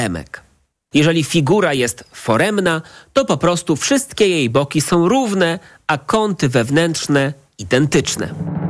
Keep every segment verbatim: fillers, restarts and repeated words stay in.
foremek. Jeżeli figura jest foremna, to po prostu wszystkie jej boki są równe, a kąty wewnętrzne identyczne.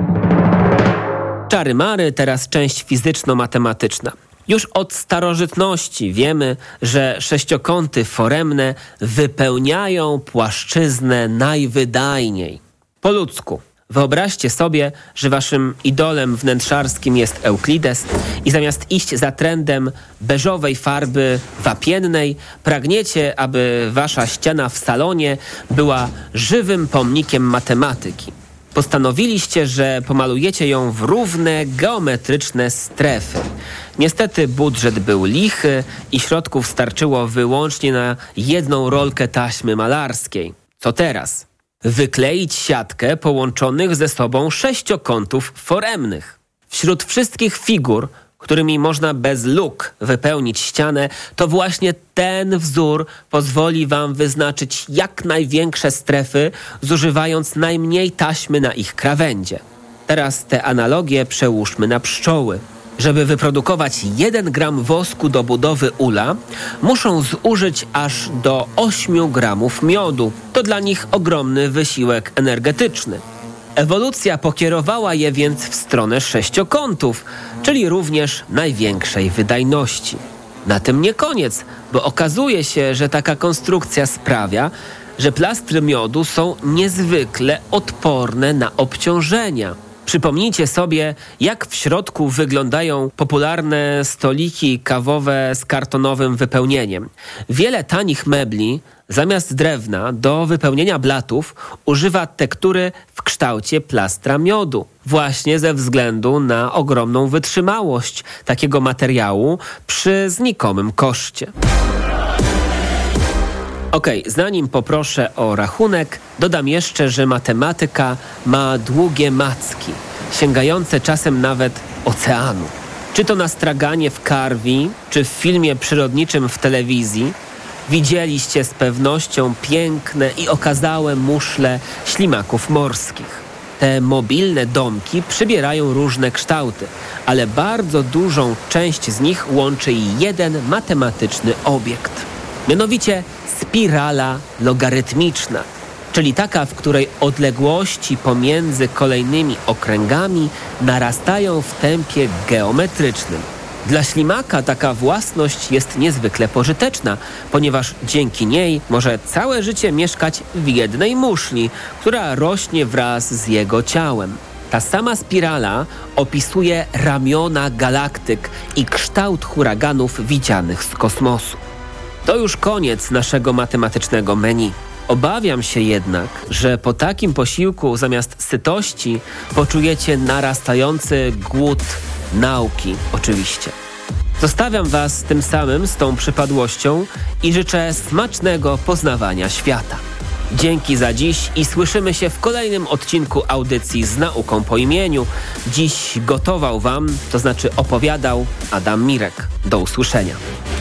Czary mary, teraz część fizyczno-matematyczna. Już od starożytności wiemy, że sześciokąty foremne wypełniają płaszczyznę najwydajniej. Po ludzku. Wyobraźcie sobie, że waszym idolem wnętrzarskim jest Euklides i zamiast iść za trendem beżowej farby wapiennej, pragniecie, aby wasza ściana w salonie była żywym pomnikiem matematyki. Postanowiliście, że pomalujecie ją w równe, geometryczne strefy. Niestety budżet był lichy i środków starczyło wyłącznie na jedną rolkę taśmy malarskiej. Co teraz? Wykleić siatkę połączonych ze sobą sześciokątów foremnych. Wśród wszystkich figur, którymi można bez luk wypełnić ścianę, to właśnie ten wzór pozwoli wam wyznaczyć jak największe strefy, zużywając najmniej taśmy na ich krawędzie. Teraz te analogie przełóżmy na pszczoły. Żeby wyprodukować jeden gram wosku do budowy ula, muszą zużyć aż do ośmiu gramów miodu. To dla nich ogromny wysiłek energetyczny. Ewolucja pokierowała je więc w stronę sześciokątów, czyli również największej wydajności. Na tym nie koniec, bo okazuje się, że taka konstrukcja sprawia, że plastry miodu są niezwykle odporne na obciążenia. Przypomnijcie sobie, jak w środku wyglądają popularne stoliki kawowe z kartonowym wypełnieniem. Wiele tanich mebli zamiast drewna do wypełnienia blatów używa tektury w kształcie plastra miodu. Właśnie ze względu na ogromną wytrzymałość takiego materiału przy znikomym koszcie. Okej, okay, zanim poproszę o rachunek, dodam jeszcze, że matematyka ma długie macki, sięgające czasem nawet oceanu. Czy to na straganie w Karwi, czy w filmie przyrodniczym w telewizji, widzieliście z pewnością piękne i okazałe muszle ślimaków morskich. Te mobilne domki przybierają różne kształty, ale bardzo dużą część z nich łączy jeden matematyczny obiekt. Mianowicie spirala logarytmiczna, czyli taka, w której odległości pomiędzy kolejnymi okręgami narastają w tempie geometrycznym. Dla ślimaka taka własność jest niezwykle pożyteczna, ponieważ dzięki niej może całe życie mieszkać w jednej muszli, która rośnie wraz z jego ciałem. Ta sama spirala opisuje ramiona galaktyk i kształt huraganów widzianych z kosmosu. To już koniec naszego matematycznego menu. Obawiam się jednak, że po takim posiłku zamiast sytości poczujecie narastający głód nauki, oczywiście. Zostawiam was tym samym z tą przypadłością i życzę smacznego poznawania świata. Dzięki za dziś i słyszymy się w kolejnym odcinku audycji z nauką po imieniu. Dziś gotował wam, to znaczy opowiadał Adam Mirek. Do usłyszenia.